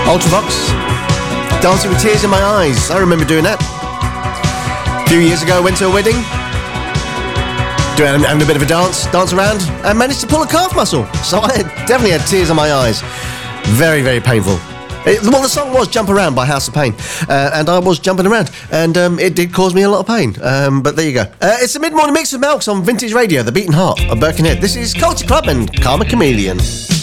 Ultravox, Dancing with Tears in My Eyes. I remember doing that. A few years ago, I went to a wedding, having a bit of a dance around, and managed to pull a calf muscle. So I definitely had tears in my eyes. Very, very painful. The song was Jump Around by House of Pain, and I was jumping around, and it did cause me a lot of pain, but there you go. It's the mid-morning mix with Malks on Vintage Radio, the beating heart of Birkenhead. This is Culture Club and Karma Chameleon.